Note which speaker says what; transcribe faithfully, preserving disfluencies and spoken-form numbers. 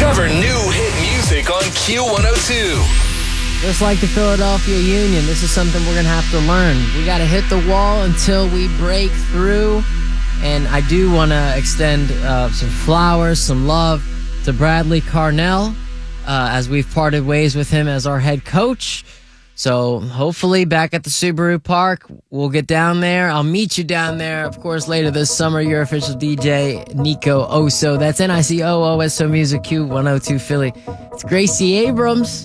Speaker 1: Discover new hit music on Q one oh two.
Speaker 2: Just like the Philadelphia Union, this is something we're going to have to learn. We got to hit the wall until we break through. And I do want to extend uh, some flowers, some love to Bradley Carnell uh, as we've parted ways with him as our head coach. So hopefully back at the Subaru Park, we'll get down there. I'll meet you down there. Of course, later this summer, your official D J, Nico Oso. That's N I C O O S O Music, Q one oh two Philly. It's Gracie Abrams.